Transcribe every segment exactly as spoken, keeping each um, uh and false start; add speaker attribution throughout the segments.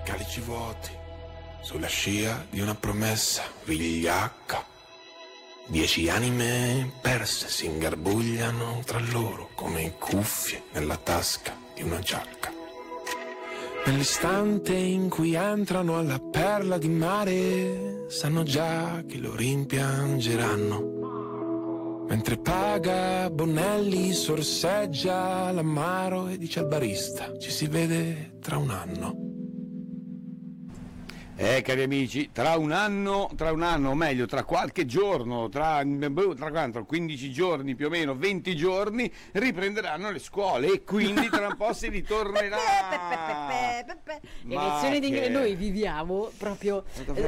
Speaker 1: calici vuoti, sulla scia di una promessa vigliacca. Dieci anime perse si ingarbugliano tra loro come cuffie nella tasca di una giacca. Nell'istante in cui entrano alla perla di mare, sanno già che lo rimpiangeranno. Mentre paga Bonelli sorseggia l'amaro e dice al barista: ci si vede tra un anno.
Speaker 2: Eh, cari amici, tra un anno, tra un anno, o meglio, tra qualche giorno, tra, tra quanto, quindici giorni più o meno, venti giorni, riprenderanno le scuole e quindi tra un po' si ritornerà.
Speaker 3: Le lezioni di inglese noi viviamo proprio.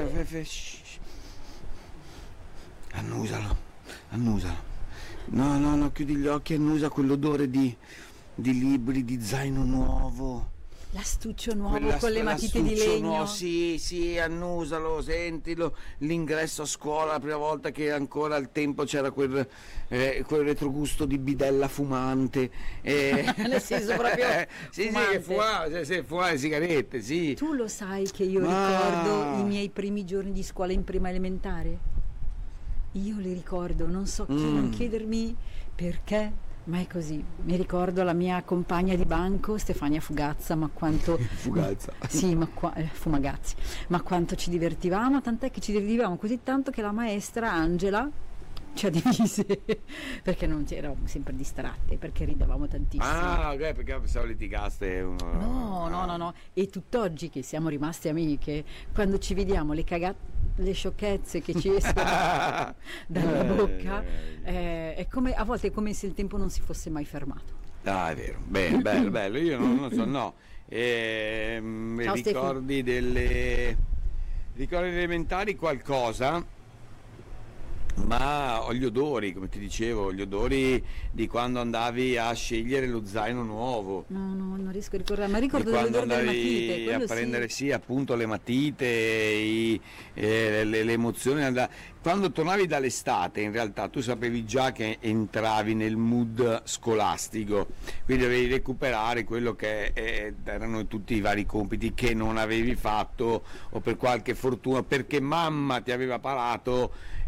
Speaker 2: Annusalo, annusalo. No, no, no, chiudi gli occhi, annusa quell'odore di, di libri, di zaino nuovo.
Speaker 3: L'astuccio nuovo
Speaker 2: Quella,
Speaker 3: con le matite di legno.
Speaker 2: Nuovo, sì, sì, annusalo, sentilo. L'ingresso a scuola, la prima volta che ancora al tempo c'era quel, eh, quel retrogusto di bidella fumante. Eh.
Speaker 3: Nel senso proprio
Speaker 2: sì,
Speaker 3: fumante.
Speaker 2: Sì, che fumava, sì, fumava le sigarette, sì.
Speaker 3: Tu lo sai che io
Speaker 2: Ma...
Speaker 3: ricordo i miei primi giorni di scuola in prima elementare? Io li ricordo, non so chi, mm. non chiedermi perché. Ma è così, mi ricordo la mia compagna di banco Stefania Fugazza, ma quanto
Speaker 2: Fugazza.
Speaker 3: Sì, ma qua, eh, Fumagazzi, ma quanto ci divertivamo, tant'è che ci divertivamo così tanto che la maestra Angela ci ha divise perché non eravamo sempre distratte, perché ridevamo tantissimo.
Speaker 2: Ah, ok, perché pensavo litigaste uno.
Speaker 3: No, no, no, no. E tutt'oggi che siamo rimaste amiche, quando ci vediamo le cagate, le sciocchezze che ci escono dalla bocca, eh, è come a volte è come se il tempo non si fosse mai fermato.
Speaker 2: Ah, è vero, bene, bello, bello. Io non lo so, no. Eh,
Speaker 3: Ciao,
Speaker 2: ricordi
Speaker 3: Stefano.
Speaker 2: delle ricordi elementari qualcosa? Ma ho gli odori, come ti dicevo, gli odori di quando andavi a scegliere lo zaino nuovo.
Speaker 3: No, no, non riesco a ricordare, ma ricordo
Speaker 2: di quando
Speaker 3: l'odore delle matite.
Speaker 2: andavi a
Speaker 3: quello
Speaker 2: prendere,
Speaker 3: sì.
Speaker 2: sì, appunto le matite, i, eh, le, le emozioni. Quando tornavi dall'estate, in realtà tu sapevi già che entravi nel mood scolastico, quindi dovevi recuperare quello che eh, erano tutti i vari compiti che non avevi fatto, o per qualche fortuna, perché mamma ti aveva parato